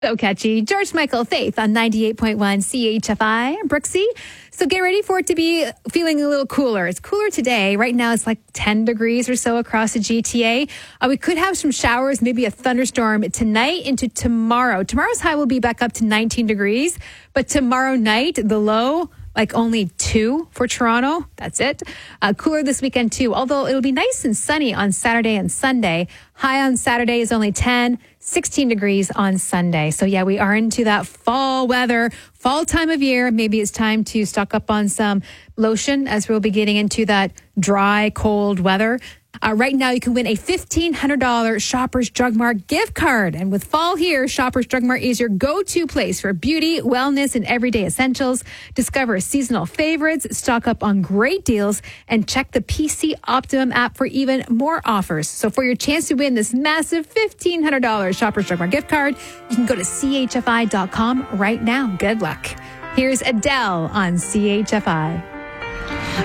So catchy. George Michael, Faith on 98.1 CHFI, Brooksy. So get ready for it to be feeling a little cooler. It's cooler today. Right now it's like 10 degrees or so across the GTA. We could have some showers, maybe a thunderstorm tonight into tomorrow. Tomorrow's high will be back up to 19 degrees, but tomorrow night, the low, like only 2 for Toronto. That's it. Cooler this weekend too, although it'll be nice and sunny on Saturday and Sunday. High on Saturday is only 10, 16 degrees on Sunday. So yeah, we are into that fall weather, fall time of year. Maybe it's time to stock up on some lotion as we'll be getting into that dry, cold weather. Right now, you can win a $1,500 Shoppers Drug Mart gift card. And with fall here, Shoppers Drug Mart is your go-to place for beauty, wellness, and everyday essentials. Discover seasonal favorites, stock up on great deals, and check the PC Optimum app for even more offers. So for your chance to win this massive $1,500 Shoppers Drug Mart gift card, you can go to chfi.com right now. Good luck. Here's Adele on CHFI.